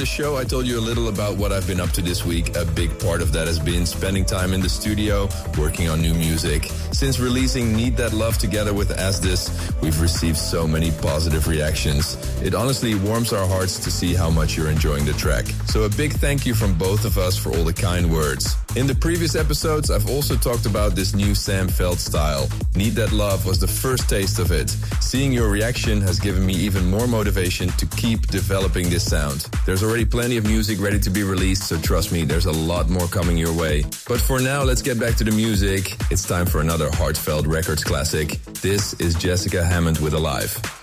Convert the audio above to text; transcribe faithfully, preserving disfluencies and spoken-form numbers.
the show, I told you a little about what I've been up to this week. A big part of that has been spending time in the studio, working on new music. Since releasing Need That Love together with Asdis, we've received so many positive reactions. It honestly warms our hearts to see how much you're enjoying the track. So a big thank you from both of us for all the kind words. In the previous episodes, I've also talked about this new Sam Veld style. Need That Love was the first taste of it. Seeing your reaction has given me even more motivation to keep developing this sound. There's already plenty of music ready to be released, so trust me, there's a lot more coming your way. But for now, let's get back to the music. It's time for another Heartfelt Records classic. This is Jessica Hammond with Alive.